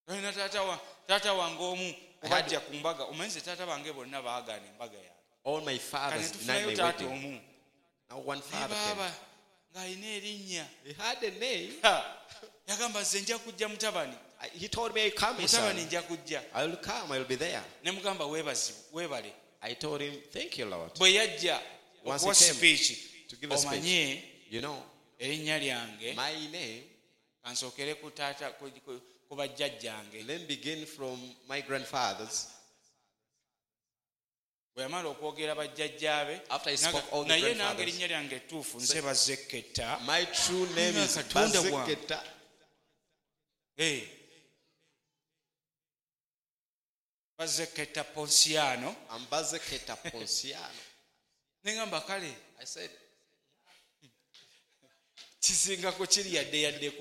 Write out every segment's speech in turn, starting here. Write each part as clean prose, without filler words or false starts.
Nina tata wange omu obajja ku mbaga omanyi tata bange bonna baagaana embaga yange. All my fathers denied my wedding. Now one father came. Ng'alina erinnya. He had a name. Yagamba nze nja kujja mutabani. He told me, come, son. Mutabani nja kujja. I will come, I will be there. Ne mugamba weebale. I told him, thank you, Lord. Bwe yajja okuwa speech to give a speech, omanye you know, erinnya lyange my name. kansookere ku taata ku bajjajjange. Let me begin from my grandfathers. Bwe yamala okwogera bajjajjaabe, After I spoke all the naye nange grandfathers, erinnya lyange ettuufu nze Bazeketa. my true name is Bazeketa. Bazeketa Ponsiano. I'm Bazeketa Ponsiano. Nengamba kale. I said, kisingako kiri yaddeko.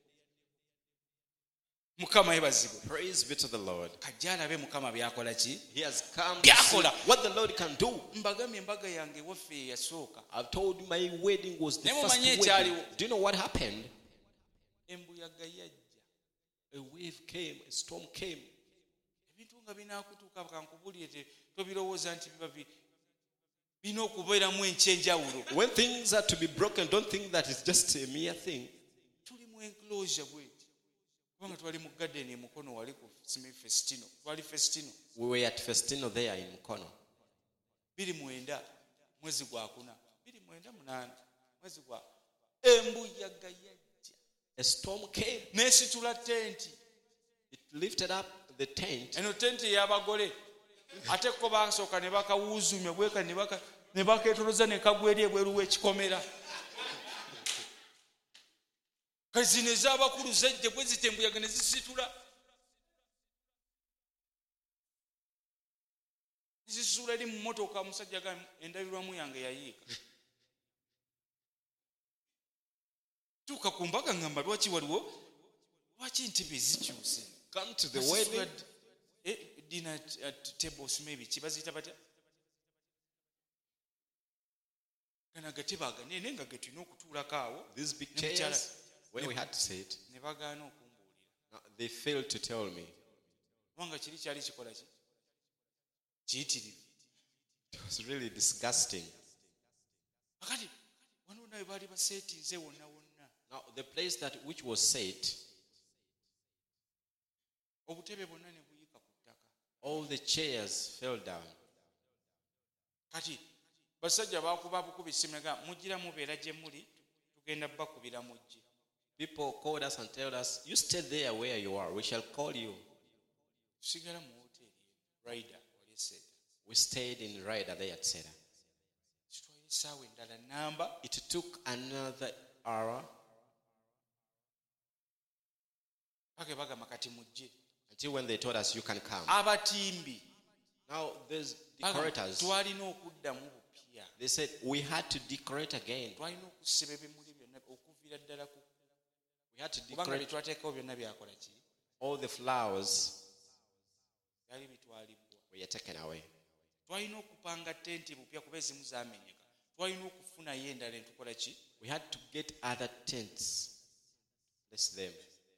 Mukama yebazibwe. praise be to the Lord. Kajja alabe Mukama byakola ki? He has come to see what the Lord can do. Mbagambye embaga yange waffe yasooka. I've told you my wedding was the Naye first mumanyi wedding. ekyaliwo. Do you know what happened? Embuyaga yajja. A wave came, a storm came. Ebintu nga binaakutuuka kankubulire tobirowooza nti biba bina okubeeramu enkyenjawulo. When things are to be broken, don't think that it's just a mere thing. Tuli mu enclosure bweti. Kubanga twali mu garden e Mukono wali ku Festino. Twali Festino. We were at Festino there in Mukono. 29 mwezi gwa 8 mwezi gwa embuyaga yajja. A storm came. Nesitula tenti. It lifted up the tent. Eno tenti y'abagole. Ate ko basooka ne bakawuuzumya bweka ne baketoloza ne kagwa eri ebweru w'ekikomera. Kazine ez'abakulu zajja bwe zitembuyaga ne zisitula. Zisula eri mu mmotoka omusajja ga endabirwamu yange yayiika. Tuuka ku mbaga ngamba lwaki waliwo? Lwaki ntebe zikyuse? Come to the wedding. Dinner tables maybe kibazita batya? Kana gateba aganene nga getulina okutuulako awo. These big chairs, when we had to sit, ne bagaana okumbuulira. they failed to tell me. Kubanga kiri kyali kikola ki? Kiyitirivu. It was really disgusting. Akati wano nawe baali baseetinze wonna wonna. Now, the place that which was set, Obutebe bwonna ne buyika ku ttaka. all the chairs fell down. Kati basajja baakuba bukubi simega mujjira mubeera gye muli tugenda bakubira mujje. People called us and told us, you stay there where you are. We shall call you. Tusigala mu hoteeri Ryder wali Seda. We stayed in Ryder there at Seda. Kitwala essaawa endala namba. It took another hour Pake bagamba kati mujje. until when they told us you can come. Abatimbi. Now, there's decorators. Twalina okuddamu bupya. They said we had to decorate again. Twalina okusiba ebimuli byonna okuviira ddala ku. We had to Kubanga decorate bitwateekawo byonna byakola ki? all the flowers Byali bitwalibbwa. were taken away. Twalina okupanga tenti bupya kuba ezimu zaamenyeka. Twalina okufunayo endala entukola ki? We had to get other tents. Bless them.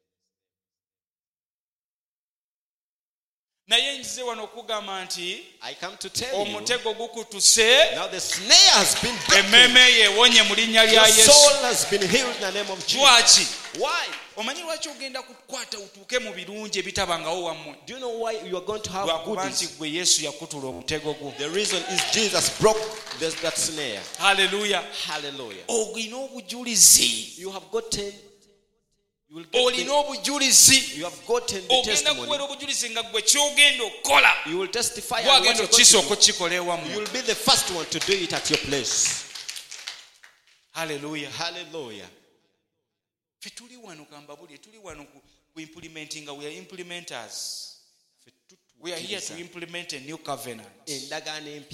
Naye nzize wano okugamba nti I come to tell you, omutego gukutuse. now the snare has been broken. Emmeeme yewonye mu linnya lya Your Yesu. soul has been healed in the name of Jesus. Lwaki? Why? Omanyi lwaki ogenda kukwata utuuke mu birungi ebitabangawo wammwe? Do you know why you are going to have Lwakuba nti goodies? gwe Yesu yakutula omutego gwo. The reason is Jesus broke that snare. Haleluya. Hallelujah. Olina obujulizi. You have gotten, you will get Olina obujulizi. you have gotten the Ogenda testimony. kubeera obujulizi nga gwe kyogenda okukola. You will testify on what Gwagenda you're going okisooka to do. okikola You ewammwe. will be the first one to do it at your place. Haleluya. Hallelujah. Ffe tuli wano kambabulye tuli wano ku implementing. We are implementers. We are here to implement a new covenant. Endagaano empya.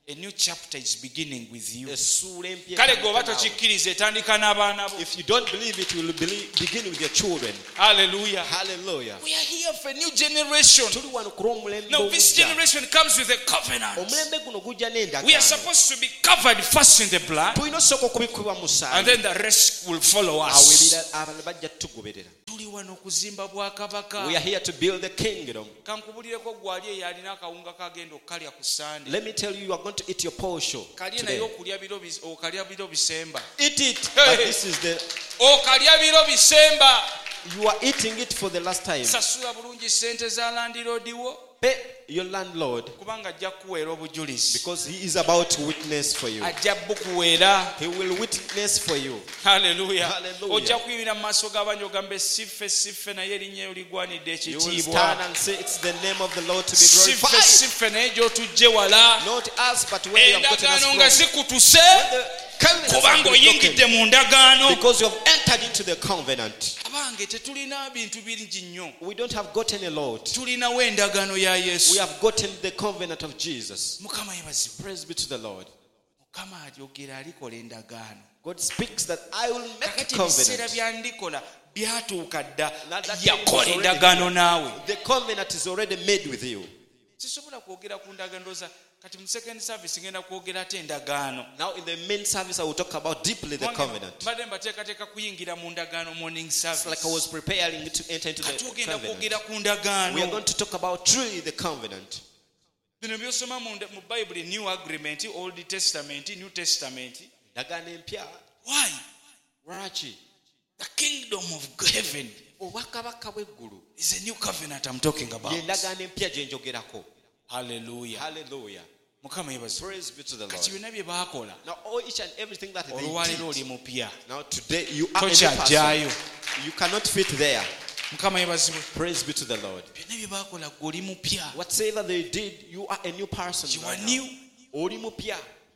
A new chapter is beginning with you. Essuula empya Kale etandika goba naawe. tokikkiriza etandika n'abaana bo. If you don't believe it, will begin with your children. Hallelujah. Hallelujah. We are here for a new generation. Tuli wano ku lw'omulembe Now this ogujja. generation comes with a covenant. Omulembe guno gujja We are n'endagaano. supposed to be covered first in the blood, Tulina osooka okubikubibwa mu and musaayi. then the rest will follow Awo us. abalala bajja tugoberera. Tuli wano okuzimba bwakabaka. We are here to build the kingdom. Kankubulireko gwali eyo alina akawunga kagenda okukalya ku Sande. Let me tell you, you are going to eat your portion Kalye naye today. okalya biro bisemba. Eat it. Hey. But this is the, Okalya biro bisemba. you are eating it for the last time. Sasula bulungi ssente za landiroodi wo. Pay your landlord Kubanga ajja kukuweera obujulizi. because he is about to witness for you. Ajja bukuweera. He will witness for you. Hallelujah. Hallelujah. Ojja kuyimira mu maaso g'abangi ogambe siffe naye erinnya eryo ligwanidde You will stand ekitiibwa. and say it's the name of the Lord to be Siffe glorified. naye gy'otujje wala. Not us, but where you have gotten Endagaano nga us from. zikutuse The covenant has kubanga been oyingidde broken mu ndagaano. because you have entered into the covenant. Abange tetulina bintu bingi nnyo. We don't have gotten a lot. Tulinawo endagaano ya We Yesu. have gotten the covenant of Jesus. Mukama yebazibwe. Praise be to the Lord. Mukama alyogera alikola endagaano. God speaks that I will make a Kakati ebiseera covenant. bya ndikola byatuuka dda. Now that time is Yakola already endagaano here. naawe. The covenant is already made with you. Sisobola kwogera ku ndagaano ndowooza kati mu second service ngenda kwogera ate endagaano. Now in the main service, I will talk about deeply the covenant. Mbadde mbateekateeka kuyingira mu ndagaano morning It's service. like I was preparing to enter into Kati the ogenda covenant. kwogera ku We are ndagaano. going to talk about truly the covenant. Bino byosoma mu Bible, New Agreement, Old Testament, New Testament. Endagaano empya. Why? Lwaki? The kingdom of heaven Obwakabaka bw'eggulu is a new covenant I'm talking about. y'endagaano empya gye njogerako. Hallelujah. Hallelujah. Mukama yebaze. Praise be to the Kati Lord. byonna bye baakola Now all each and everything that they olwaleero oli did. mupya. Now today you are a new Tokyajjaayo. person. You cannot fit there. Mukama yebazibwe. Praise be to the Lord. Byonna bye baakola ggwe oli mupya. Whatever they did, you are a new person. You are right now. new. Oli mupya.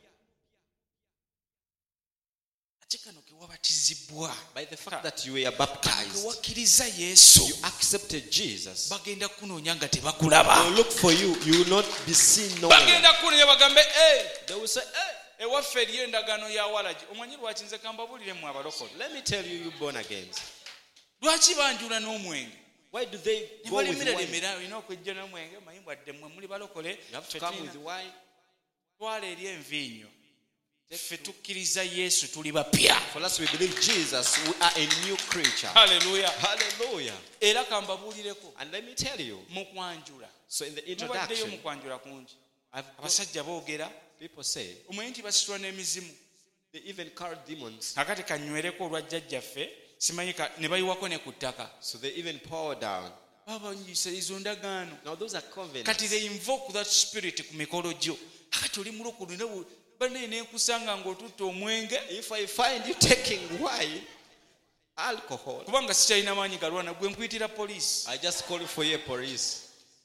Ate kano ke wabatizibwa. By the fact that you were baptized, Ke wakkiriza Yesu. you accepted Jesus. Bagenda kunoonya nga They tebakulaba. will look for you. You will not be seen nowhere. Bagenda kunoonya bagambe They will say, hey, ewaffe eriyo endagaano ya walagi. Omanyi lwaki nze kambabuliremu abalokole. let me tell you, you born again. Lwaki banjula n'omwenge? Why do they Ne go with balemera wine? lemera olina okwejja n'omwenge manyi bwadde mmwe muli balokole. You have to Ffe come tulina- with wine. twala eri enviinyo. Ffe tukkiriza Yesu tuli bapya. For us, we believe Jesus. We are a new creature. Hallelujah. Hallelujah. Era kambabuulireko And let me tell you. mu kwanjula. So in the Mubaddeyo introduction, mu kwanjula kungi. I've Abasajja boogera people say omanyi nti basitula n'emizimu. they even call demons. Kakati kanywereko olwa jjajjaffe simanyi ne bayiwako ne ku ttaka. So they even pour down. Baba banyisa izo ndagaano. Now those are covenants. Kati they invoke that spirit ku mikolo gyo. Kakati oli mulokole ne banne n'enkusanga ng'otutta omwenge. If I find you taking wine, alcohol, Kubanga sikyalina maanyi galwana gwe nkuyitira poliisi. I just call for your police.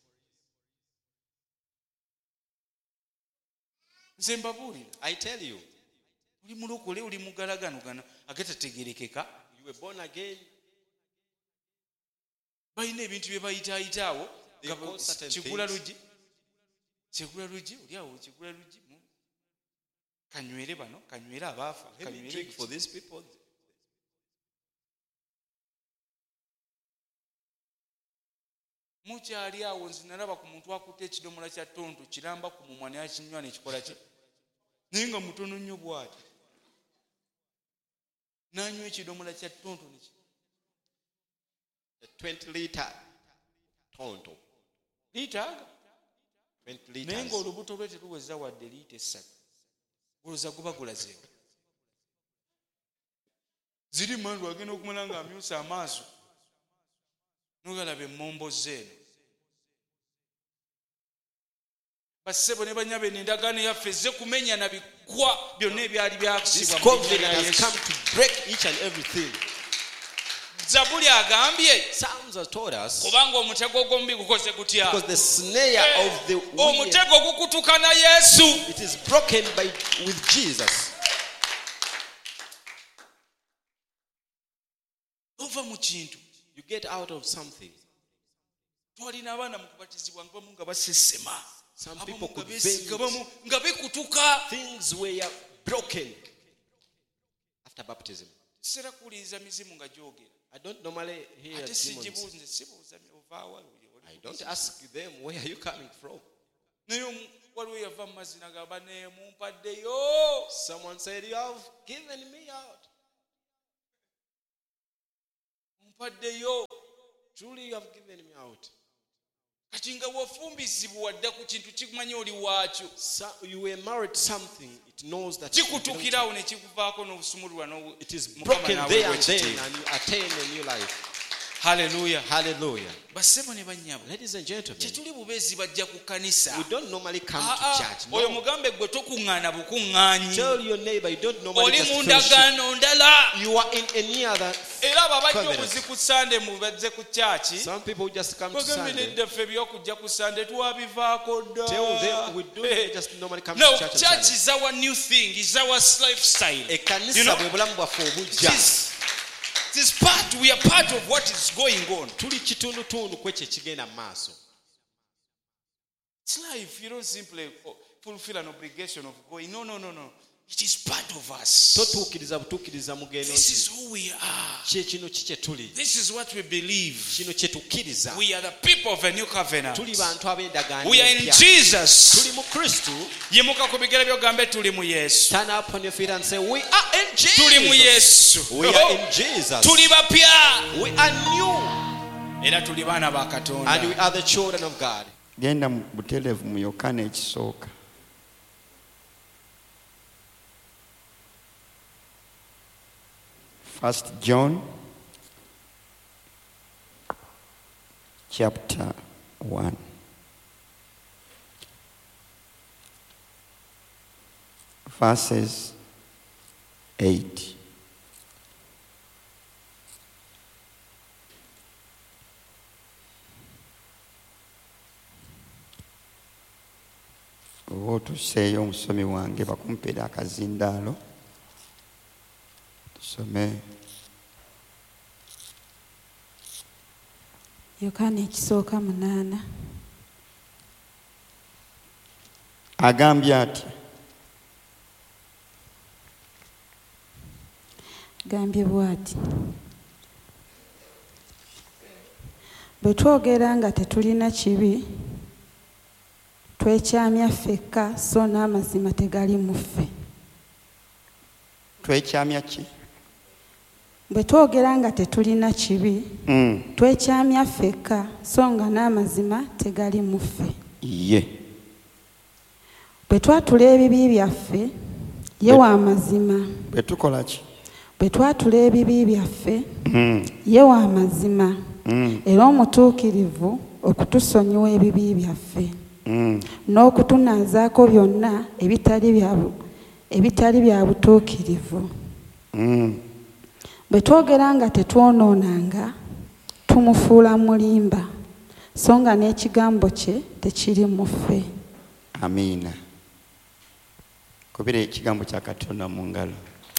Nze mbabuulira. I tell you, Oli mulokole oli mugalaganogana agatategerekeka. you were born again. Balina ebintu bye bayitaayitaawo. They call certain Kigula things. luggi. Kigula luggi oli awo kigula luggi. Kanywere bano kanywere abaafa. Let me drink for these people. Mukyali awo nze nalaba ku muntu akutte ekidomola kya tonto kiramba ku mumwa naye akinywa nekikola ki naye nga mutono nnyo bw'ati n'anywa ekidomola kya tonto 20 liter tonto. liitaaga 20 naye liters. ng'olubuto lwe teruweza wadde liita 3 olowooza guba gulazeewo ziri mandu agenda okumala ng'amyusa amaaso nogalaba emmombo zeeno bassebo ne banyabo endagaano yaffe ezze kumenya na biggwa byonna ebyali This byakisibwa mu covenant linnya lya has Yesu. come to break each and everything. Zabuli agambye Psalms have told us kubanga omutego gw'omubi gukoze gutya because the snare of the wicked, omutego gukutuka na Yesu. it is broken with Jesus. Ova mu kintu You get out of something. twalina abaana mu kubatizibwa nga bamu nga basesema Some people could besiga vent. bamu nga bikutuka. Things were broken after baptism. Sera kuliza mizimu nga jogera. I don't normally hear Ate demons. sijibuze sibuza ovaawa. I don't ask them, where are you coming from? Naye waliwo yava mu mazina gamba ne mumpaddeyo. Someone said, you have given me out. Mumpaddeyo. Truly you have given me out. Kati nga wafumbizibwa dda ku kintu kikumanya oli waakyo. So you were married to something, it knows that you belong to. Kikutukirawo ne kikuvaako n'obusumululwa It is broken there and then, and you attain a new life. Hallelujah. Hallelujah. Bassebo ne bannyabo. Ladies and gentlemen, Tetuli bubeezi bajja ku kkanisa. we don't normally come to church. Oyo No. mugambe gwe tokuŋŋaana bukuŋŋaanyi. Tell your neighbor, you don't normally Oli just mu fellowship. ndagaano ndala. You are in any other. Era babajja covenant. obuzi ku Sande mu bazze ku kyaki. Some people just come to Bagambe Sunday. nedda ffe by'okujja ku Sande twabivaako dda. Tell them we don't just normally come No, to church on church Sunday. is our new thing, is our lifestyle. Ekkanisa You know, bwe bulamu bwaffe obujja. we are part of what is going on. Tuli kitundutundu kwekyo ekigenda mu maaso. It's life. You don't simply fulfill an obligation of going. No. It is part of us. Totuukiriza butuukiriza mugendo This nti is who we are. kino kikye tuli. This is what we believe. Kino kye tukkiriza. We are the people of a new covenant. Tuli bantu ab'endagaano We are in empya. Jesus. Tuli mu Kristo. Yimuka ku bigere by'ogambe tuli mu Yesu. Stand up on your feet and say, we are in Tuli mu Jesus. Yesu. We are in Jesus. Tuli bapya. We are new. Era tuli baana ba Katonda. And we are the children of God. Genda mu butelevu mu Yokaana ekisooka. First John chapter 1. Verses 8. Oba otuseeyo omusomi wange bakumpeera akazindaalo tusome Yokaana ekisooka 8. agambye ati Gambye bw'ati. Bwe twogera nga tetulina kibi, twekyamya ffekka so n'amazima tegali mu ffe. twekyamya ki? Bwe twogera nga tetulina kibi, twekyamya ffekka so nga n'amazima tegali mu ffe. Ye. Bwe twatula ebibi byaffe, ye wa mazima. Bwe tukola ki? Bwe twatula ebibi byaffe, ye wa mazima. Era omutuukirivu okutusonyiwa ebibi byaffe. N'okutunaazaako byonna ebitali bya butuukirivu. Bwe twogera nga tetwonoonanga, tumufuula mulimba, so nga n'ekigambo kye tekiri mu ffe. Amiina. Kubira ekigambo kya Katonda mu ngalo.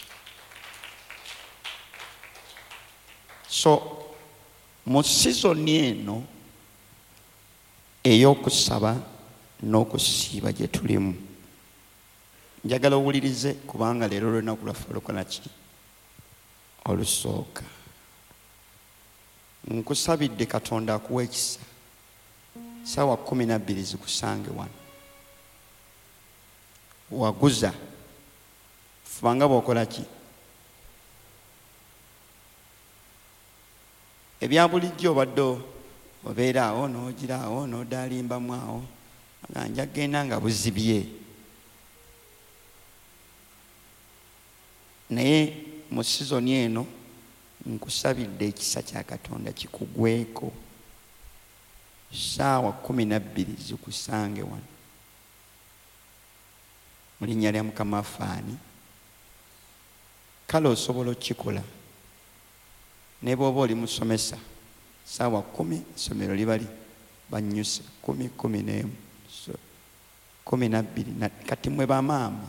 So mu sizoni eno ey'okusaba n'okusiiba gye tulimu, njagala owulirize kubanga leero olunaku lwaffe olukola ki? Olusooka. Nkusabidde Katonda akuwa ekisa ssaawa 12 zikusange wano. Waguza fubanga bw'okola ki? Ebya bulijjo obadde obeera awo n'ogira awo n'odaalimbamu awo nga nja genda nga buzibye. Naye mu sizoni eno nkusabidde ekisa kya Katonda kikugweko ssaawa 12 zikusange wano. Mu linnya lya Mukama afaani. Kale osobola okukikola ne bw'oba oli musomesa ssaawa 10 essomero liba bannyuse 10, 11, 12 kati mwe bamaama.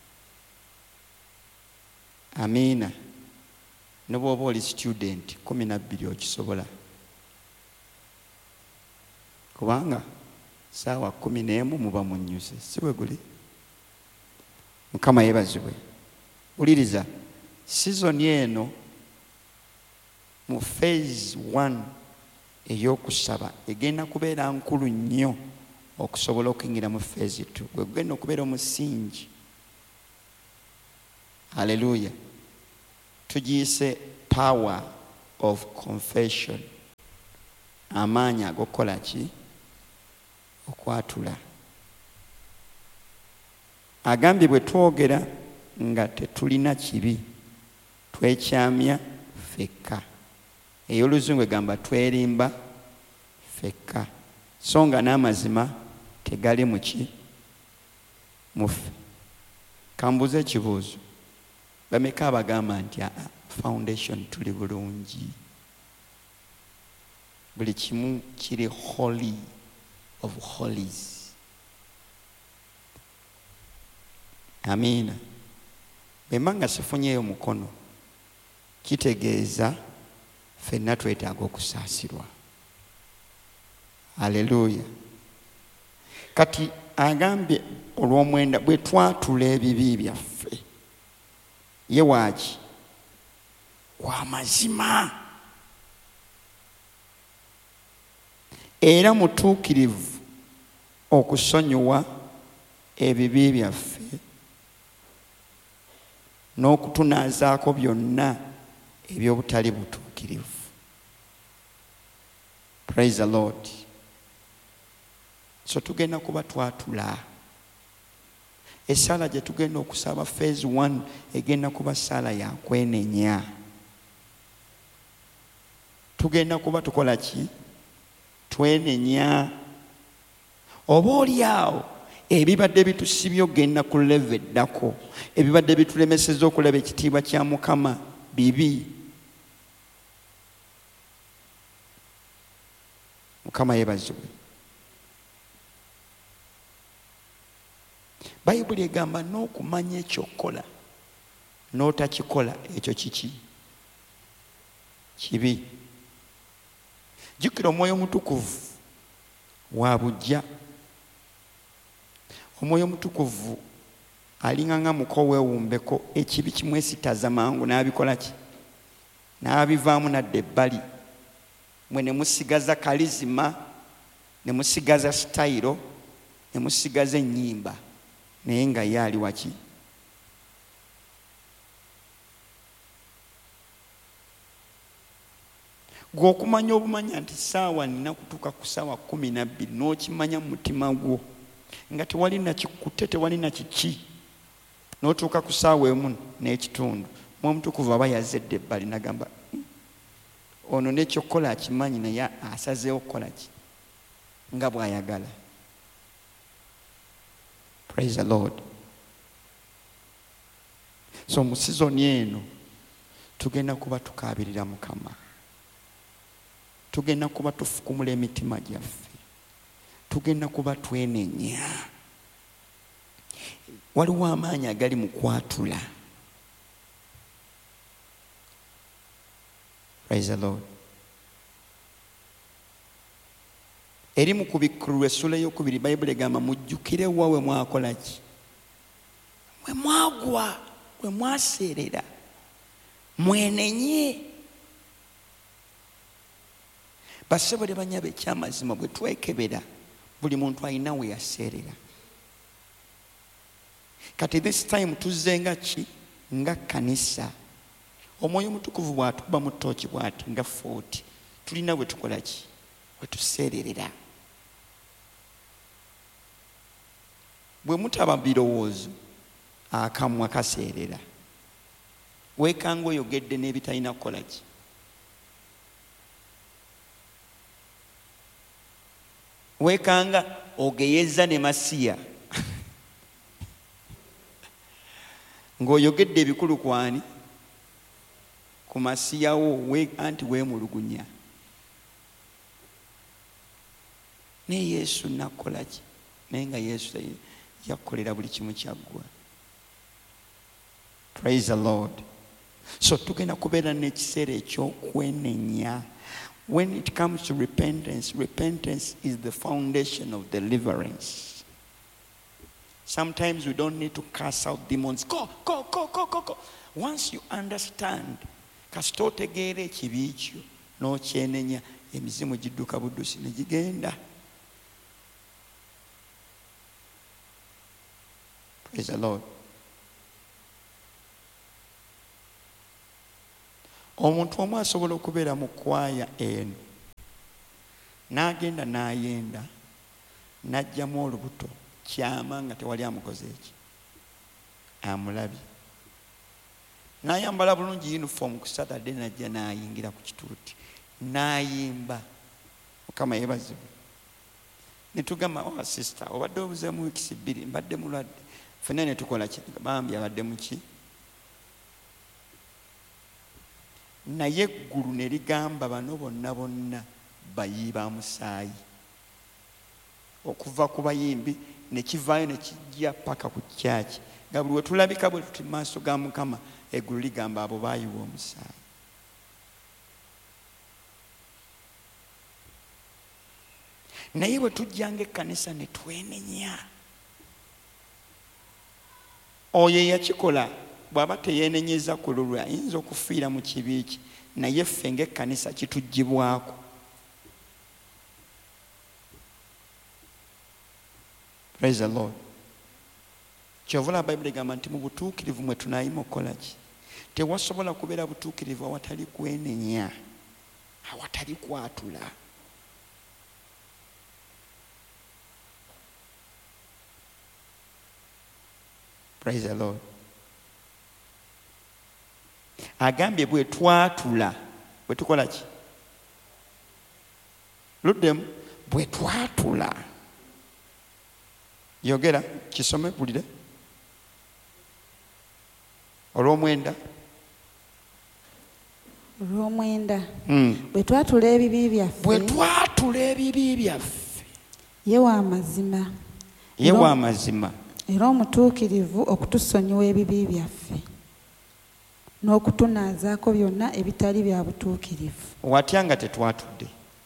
Amiina. Ne bw'oba oli student 12 okisobola. Kubanga saawa 11 muba munyuse, si bwe guli? Mukama yeebazibwe. Uliriza, sizoni eno mu phase 1 ey'okusaba egenda kubeera nkulu nnyo okusobola okuyingira mu phase 2, gwe gugenda okubeera omusingi. Haleluya. Tugiyise power of confession, amaanyi ag'okukola ki? Okwatula. Agambye bwe twogera nga tetulina kibi twekyamya ffekka. Ey'oluzungu egamba twerimba ffekka, so nga n'amazima tegali mu ki? Mu ffe. Kambuza ekibuuzo, bameka abagamba nti foundation tuli bulungi, buli kimu kiri holy of holies? Amiina. Bwemba nga sifunyeeyo mukono kitegeeza ffenna twetaaga okusaasirwa. Haleluya. Kati agambye olw'omwenda bwe twatula ebibi byaffe, ye waaki? Wa mazima era mutuukirivu okusonyiwa ebibi byaffe n'okutunaazaako byonna eby'obutali butuukirivu. Praise the Lord. So tugenda kuba twatula. Essala gye tugenda okusaba phase 1 egenda kuba ssala ya kwenenya. Tugenda kuba tukola ki? Twenenya. Oba oli awo ebibadde bitusibye ogenda ku level eddako, ebibadde bitulemeseza okulaba ekitiibwa kya Mukama bibi. Mukama yeebazibwe. Bayibuli egamba n'okumanya ekyokola n'otakikola, ekyo kiki? Kibi. Jjukira Omwoyo Mutukuvu wa bujja. Omwoyo Mutukuvu alinga nga muko weewumbeko, ekibi kimwesitaza mangu n'abikola ki? N'abivaamu nadda ebbali. Mwe ne musigaza kalizima, ne musigaza sitayiro, ne musigaza ennyimba, naye nga ye ali waki? Gwe okumanya obumanya nti saawa nina kutuuka ku saawa 12 n'okimanya mu mutima gwo nga tewali nakikutte, tewali nakiki, n'otuuka ku saawa 1 n'ekitundu, Mwoyo Mutukuvu aba yazedde ebbali n'agamba ono n'ekyokukola akimanyi naye asazeewo okukola ki? Nga bw'ayagala. Praise the Lord. So mu sizoni eno tugenda kuba tukaabirira Mukama, tugenda kuba tufukumula emitima gyaffe, tugenda kuba twenenya. Waliwo amaanyi agali mu kwatula. Praise the Lord. Eri mu Kubikkulwa essula ey'okubiri Bayibuli egamba mujjukire wa we mwakola ki? Mwe mwagwa, we mwaseerera, mwenenye. Bassebo banyabo ekyamazima bwe twekebera buli muntu alina we yaseerera. Kati this time tuzze nga ki? Nga kkanisa. Omwoyo Mutukuvu bw'atuba mu ttooki bw'ati nga 40 tulina bwe tukola ki? Bwe tuseererera. Bwe mutaba birowoozo akamwa kaseerera. Weekanga oyogedde n'ebitalina kukola ki? Weekanga ogeyeza ne masiya ng'oyogedde ebikulu kwani? Ku masiyawo anti weemulugunya. Ne Yesu nakola ki? Naye nga Yesu yakolera buli kimu kyaggwa. Praise the Lord. So tugenda kubeera n'ekiseera eky'okwenenya. When it comes to repentance, repentance is the foundation of deliverance. Sometimes we don't need to cast out demons. Go. Once you understand, kasita otegeera ekibi ekyo n'okyenenya, emizimu gidduka buddusi ne gigenda. Praise the Lord. Omuntu omu asobola okubeera mu kwaya eno n'agenda n'ayenda n'ajjamu olubuto kyama nga tewali amukoze eki, amulabye. N'ayambala bulungi uniform ku Saturday n'ajja n'ayingira ku kituuti n'ayimba. Mukama yeebazibwe. Ne tugamba, oh sister, obadde obuzeemu wiikisi 2, mbadde mulwadde. Ffenna ne tukola ki? Bambi abadde mu ki? Naye eggulu ne ligamba bano bonna bayiba musaayi. Okuva ku bayimbi ne kivaayo ne kijja paka ku kyaki. Nga buli we tulabika bwe tuti maaso ga Mukama, eggulu ligamba abo baayiwa omusaayi. Naye bwe tujjanga ekkanisa ne twenenya, oyo eyakikola bw'aba teyeenenyeza ku lulwe ayinza okufiira mu kibi kye, naye ffe ng'ekkanisa kituggyibwako. Praise the Lord. Kyovula Bayibuli egamba nti mu butuukirivu mwe tunaayima okukola ki? Tewasobola kubeera butuukirivu awatali kwenenya, awatali kwatula. Praise the Lord. Agambye bwe twatula, bwe tukola ki? Luddemu, bwe twatula. Yogera, kisome bulire. Olw'omwenda. Bwe twatula ebibi byaffe. Bwe twatula ebibi byaffe. Ye w'amazima. Ye w'amazima. Era omutuukirivu okutusonyiwa ebibi byaffe n'okutunaazaako byonna ebitali bya butuukirivu. Watya nga tetwatudde?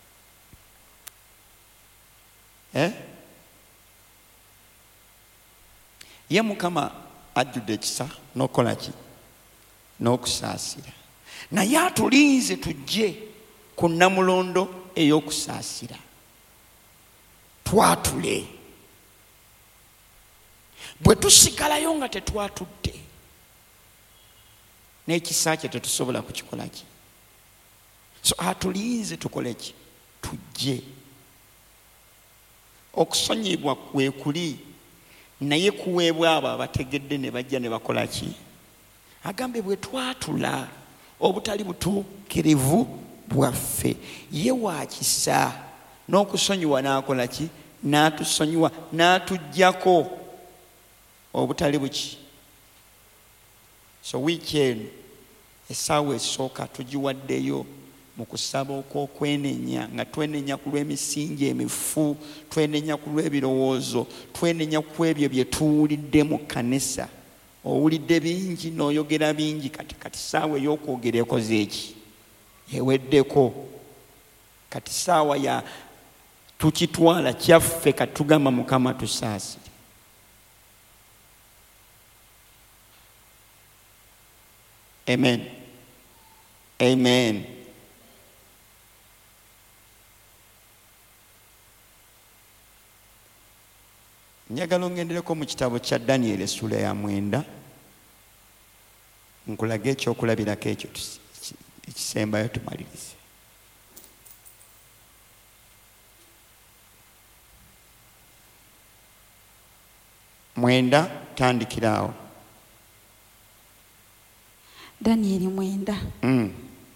Ye Mukama ajjudde ekisa n'okola ki? N'okusaasira. Naye atulinze tujje ku nnamulondo ey'okusaasira. Twatule. Bwe tusigalayo nga tetwatudde, n'ekisa kye tetusobola kukikola ki? So atulinze tukole ki? Tujje. Okusonyibwa kwe kuli, naye kuweebwa abo abategedde ne bajja ne bakola ki? Agambe bwe twatula obutali butuukirivu bwaffe, ye wa kisa n'okusonyiwa n'akola ki? N'atusonyiwa, n'atuggyako obutali buki. So wiiki eno essaawa esooka tugiwaddeyo mu kusaba okw'okwenenya, nga twenenya ku lw'emisingi emifu, twenenya ku lw'ebirowoozo, twenenya ku ebyo bye tuwulidde mu kkanisa. Owulidde bingi n'oyogera bingi, kati ssaawa ey'okwogera ekoze eki? Eweddeko. Kati ssaawa ya tukitwala kyaffe, katugamba Mukama tusaasire. Amen. Amen. Njagala ongendereko mu kitabo kya Daniel essula ya 9, nkulage ekyokulabirako ekyo ekisembayo tumalirize. Mwenda tandikiraawo. Daniel 9.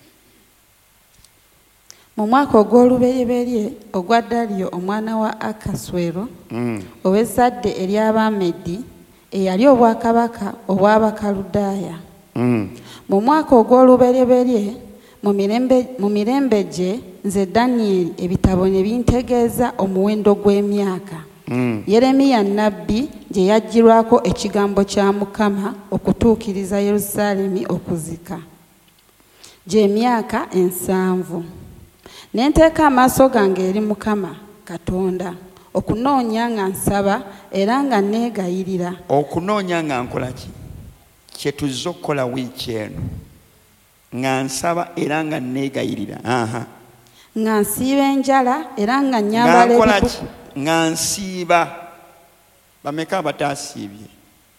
Mu mwaka ogw'olubereberye ogwa Daliyo omwana wa Akaswero ow'ezzadde ery'Abamedi eyali obwakabaka obw'Abakaludaaya. Mu mwaka ogw'olubereberye mu mirembe gye nze Daniel ebitabo ne bintegeeza omuwendo gw'emyaka. Yeremiya nnabbi gye yajjirwako ekigambo kya Mukama okutuukiriza Yerusaalemi okuzika. Gy'emyaka 7. ne nteeka amaaso gange eri Mukama Katonda okunoonya nga nsaba era nga neegayirira. Okunoonya nga nkola ki? Kye tuzza okukola wiiki eno. Nga nsaba era nga neegayirira. Nga nsiiba enjala era nga nyambala ebibuku. Nga nsiiba. Bameka abataasiibye?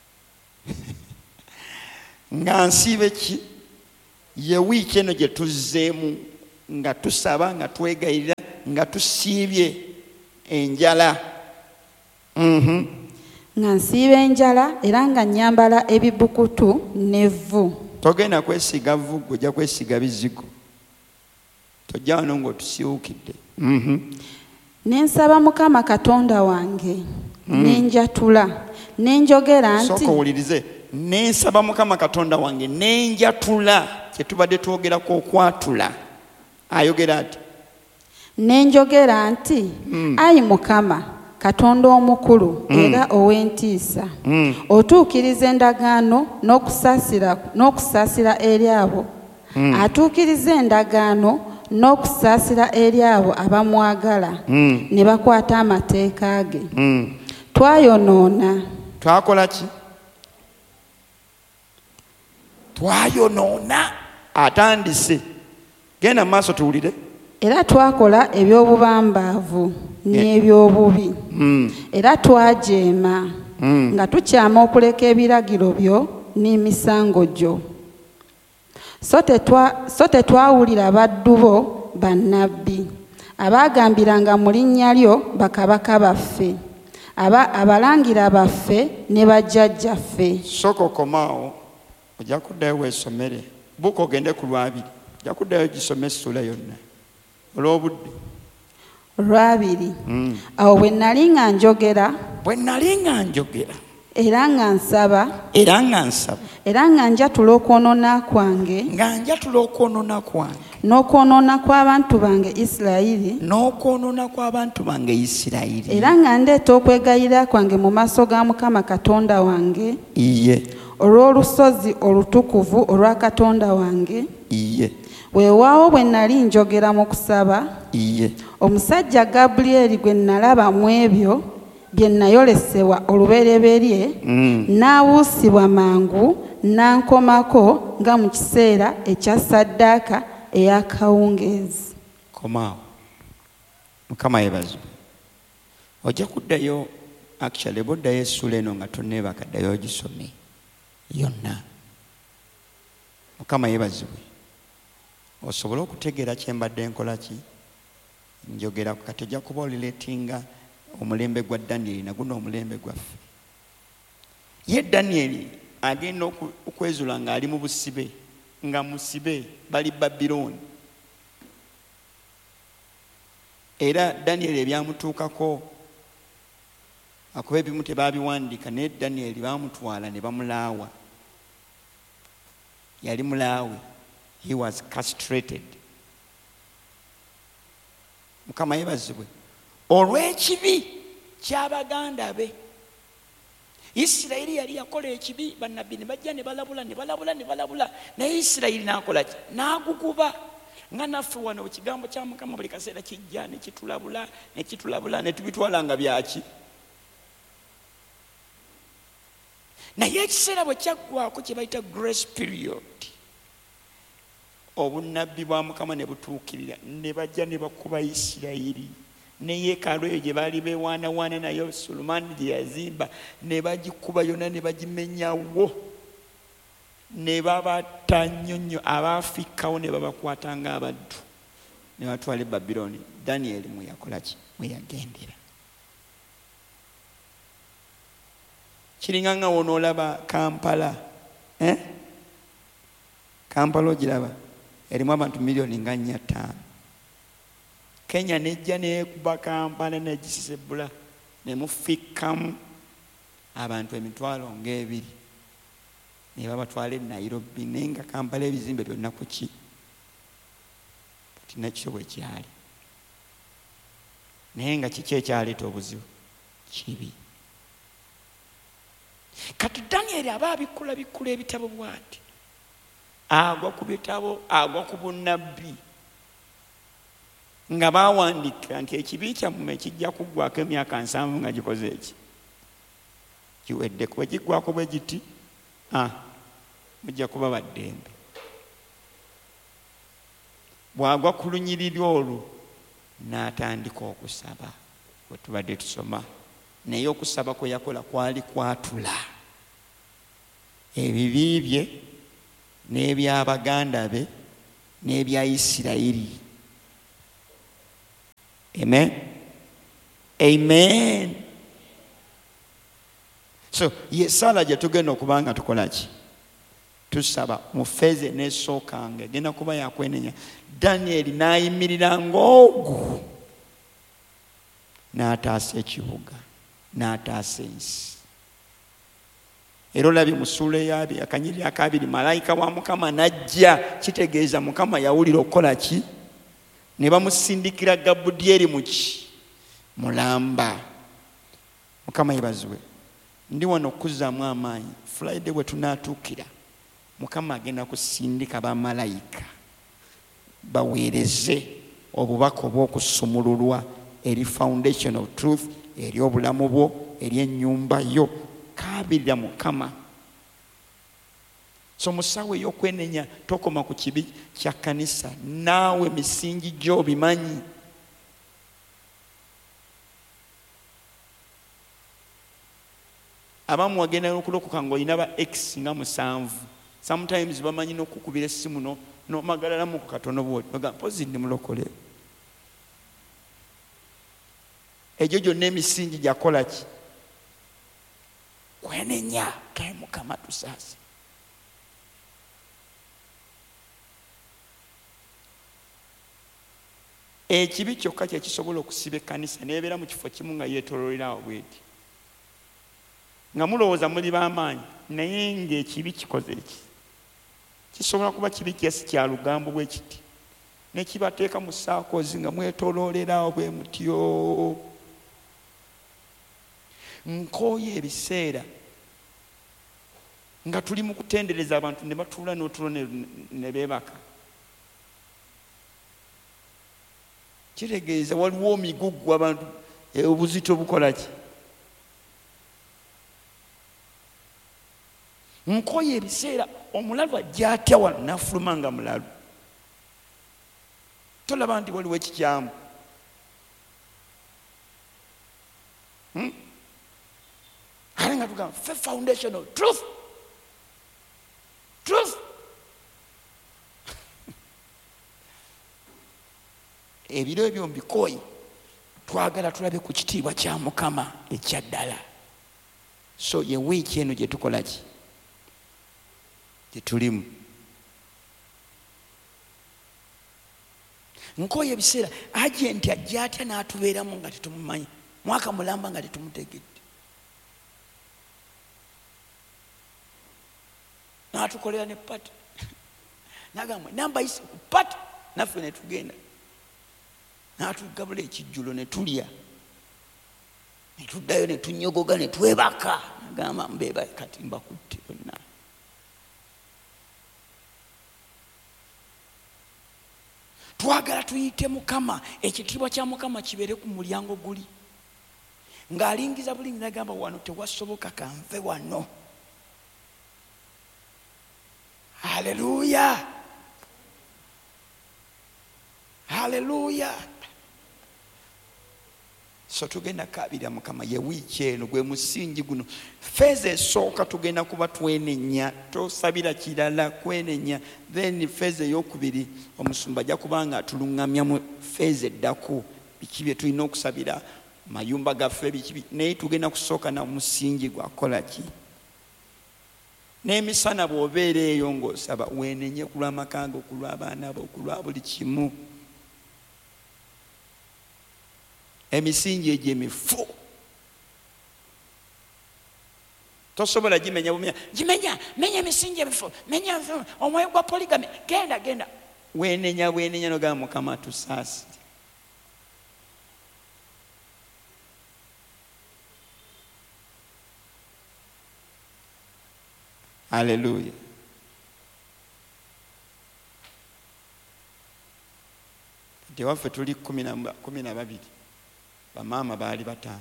Nga nsiibe ki? Ye wiiki eno gye tuzzeemu nga tusaba, nga twegayirira, nga tusiibye enjala. Nga nsiiba enjala era nga nyambala ebibukutu n'evvu. Togenda kwesiga vvu, ojja kwesiga bizigo. Tojja wano ng'otusiwukidde. Ne nsaba Mukama Katonda wange, ne njatula, ne njogera nti. Sooka owulirize. Ne nsaba Mukama Katonda wange, ne njatula. Kye tubadde twogerako okwatula. Ayogera ati. Ne njogera nti, ayi Mukama Katonda omukulu era ow'entiisa, otuukiriza endagaano n'okusaasira eri abo. Atuukiriza endagaano n'okusaasira eri abo abamwagala ne bakwata amateeka ge. Twayonoona. Twakola ki? Twayonoona. Atandise. Genda mu maaso tuwulire. Era twakola eby'obubambaavu n'eby'obubi. Era twajeema nga tukyama okuleka ebiragiro byo n'emisango gyo. So tetwawulira baddu bo bannabbi abaagambiranga mu linnya lyo bakabaka baffe, abalangira baffe ne bajjajjaffe. Sooka okomaawo, ojja kuddayo weesomere. Buuka ogende ku Lwabiri. Ojja kuddayo gisome essula yonna olw'obudde. Lwabiri. Awo bwe nnali nga njogera. Era nga nsaba. Era nga njatula okwonoona kwange. N'okwonoona kw'abantu bange Isirayiri. Era nga ndeeta okwegayirira kwange mu maaso ga Mukama Katonda wange. Olw'olusozi olutukuvu olwa Katonda wange. Weewaawo bwe nnali njogera mu kusaba. Omusajja Gabulyeri gwe nalaba mu ebyo bye nayolesebwa olubereberye n'abuusibwa mangu n'ankomako nga mu kiseera ekya ssaddaaka ey'akawungeezi. Komaawo. Mukama yeebazibwe. Ojja kuddayo actually boddayo essula eno nga tonneebaka, ddayo ogisome yonna. Mukama yeebazibwe. Osobole okutegeera kye mbadde nkola ki? Njogera ku kati ojja kuba olireetinga omulembe gwa Danyeri naguno omulembe gwaffe. Ye Danyeri agenda okwezula ng'ali mu busibe, nga musibe bali Babilooni. Era Danyeri ebyamutuukako akuba ebimu tebaabiwandiika, naye Danyeri baamutwala ne bamulaawa. Yali mulaawe. He was castrated. Mukama yeebazibwe. Olw'ekibi ky'abaganda be. Isirayiri yali yakola ekibi, bannabbi ne bajja ne balabula. Naye Isirayiri n'akola ki? N'aguguba. Nga naffe wano ekigambo kya Mukama buli kaseera kijja ne kitulabula ne tubitwala nga byaki. Naye ekiseera bwe kyaggwako kye bayita grace period, obunnabbi bwa Mukama ne butuukirira, ne bajja ne bakuba Isirayiri. Ne yeekaalu eyo gye baali beewaanawaana nayo Sulemaani gye yazimba, ne bagikuba yonna ne bagimenyawo, ne babatta nnyonnyo, abaafikkawo ne babakwata ng'abaddu ne batwala e Babilooni. Danyeri mwe yakola ki? Mwe yagendera. Kiringa nga wonoolaba Kampala. Kampala ogiraba? Erimu abantu miliyoni nga 4-5. Kenya nejja neekuba Kampala negisisebula ne mufikkamu abantu 2,000 ne babatwala e Nairobi, naye nga Kampala ebizimbe byonna ku ki? Tinakyo bwe kyali. Naye nga kiki ekyaleeta obuzibu? Kibi. Kati Danyeri aba bikkula ebitabo bw'ati. Agwa ku bitabo, agwa ku bunnabbi. nga bawandiika nti ekibi kyammwe kijja kuggwako emyaka 7 nga gikoze eki kiweddeko. bwe giggwako bwe giti mujja kuba baddembe. bw'agwa ku lunyiriri olwo n'atandika okusaba bwe tubadde tusoma, naye okusaba kwe yakola kwali kwatula ebibi bye n'ebyabaganda be n'ebya Isirayiri. Amen, amen. So ye sala gye tugenda okuba nga tukola ki? Tusaba mu Feeze n'esookanga egenda kuba yakwenenya. Danyeri n'ayimirira ng'ogu n'ataasa ekibuga n'ataasa ensi. Era olabye mu ssuula ey'abiri akanyiriri akabiri malayika wa Mukama n'ajja, kitegeeza Mukama yawulira okukola ki? Ne bamusindikira Gabudyeri muki? Mulamba. Mukama yebazibwe. Ndi wano okuzzaamu amaanyi. Friday bwe tunaatuukira Mukama agenda kusindika bamalayika baweereze obubaka obw'okusumululwa eri foundation of truth, eri obulamu bwo, eri ennyumba yo. Kaabirira Mukama. So musawo ey'okwenenya tokoma ku kibi kya kanisa, naawe misingi gyo bimanyi. Abamu wagenda okulokoka ng'olina ba X nga 7. Sometimes bamanyi n'okukubira essimu n'omagalalamu ku katono bwoti baga mpozi ndi mulokole. Egyo gyonna emisingi gyakola ki? Kwenenya. Kae Mukama tusaase. Ekibi kyokka kye kisobola okusiba ekkanisa neebeera mu kifo kimu nga yeetooloolerawo bweti, nga mulowooza muli b'amaanyi, naye ng'ekibi kikoze eki. Kisobola kuba kibi kyesi kya lugambo bwe kiti, ne kibateeka mu saakozi nga mwetooloolerawo bwe mutyo. Nkooye ebiseera nga tuli mu kutendereza abantu ne batuula n'otulo ne beebaka. Kitegeeza waliwo omigugu abantu obuzito bukola ki? Nkooye ebiseera omulalu ajja atya wano n'afuluma nga mulalu. Tolaba nti waliwo ekikyamu. Ale nga tugamba foundation of truth. Truth. Ebiro ebyo mbikooyi twagala tulabe ku kitiibwa kya Mukama ekya ddala. So ye wiiki eno gye tukola ki? Gye tulimu. Nkooye ebiseera agenti ajja atya n'atubeeramu nga tetumumanyi, mwaka mulamba nga tetumutegedde, n'atukolera ne pata n'agamba namba yise ku pata, naffe ne tugenda n'atugabula ekijjulo ne tulya ne tuddayo ne tunyogoga ne twebaka. Nagamba mbeeba kati mbakutte bonna. Twagala tuyite Mukama, ekitiibwa kya Mukama kibeere ku mulyango guli. Ng'alingiza bulingi n'agamba wano tewasoboka kanve wano. Haleluya, haleluya. So tugenda kaabirira Mukama ye wiiki eno gwe musingi guno. Feeze esooka tugenda kuba twenenya, tosabira kirala, kwenenya. Then feeze ey'okubiri omusumba ajja kuba nga atuluŋŋamya mu feeze eddako biki bye tulina okusabira mayumba gaffe biki, naye tugenda kusooka na musingi gwakola ki? N'emisana bw'obeera eyo ng'osaba weenenye ku lw'amaka go, ku lw'abaana bo, ku lwa buli kimu. Emisingi egyo emifu tosobola gimenya bumenya. Menya emisingi emifu, menya omwoyo gwa poligami, genda weenenya nogamba Mukama tusaasire. Haleluya. kati ewaffe tuli 12 bamaama baali 5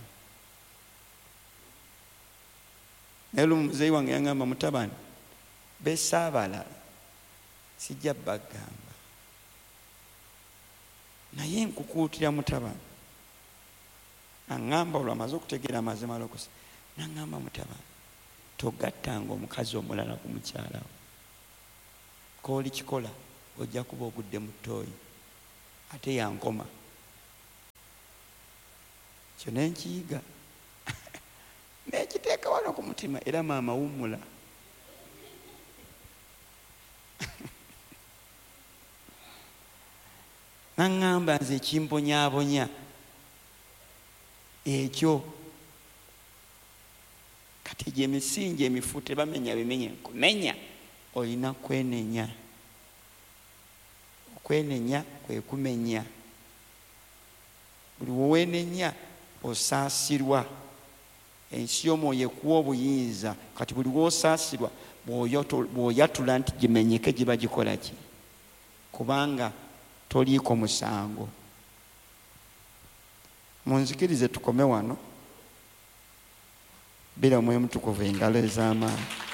naye lumu muzeeyi wange yangamba mutabani besaabalala sijja bagamba naye nkukuutira mutabani aŋŋamba olwamaze okutegeera amazima alokusa naŋŋamba mutabani togattanga omukazi omulala ku mukyalawo kooli kikola ojja kuba ogudde mu ttooyi ate yankoma kyo nenkiyiga nekiteeka wano ku mutima era maama wummula naŋŋamba nze ekimbonyaabonya ekyo kati egyo emisingi emifu tebamenya bimenye nkumenya olina kwenenya okwenenya kwe kumenya buli wowenenya osaasirwa ensi y'omwoyo ekuwa obuyinza kati buli wosaasirwa bw'oyatula nti gimenyeke giba gikola ki kubanga toliiko musango munzikirize tukome wano bila omwoyo mutukuvu engalo ez'amaanyi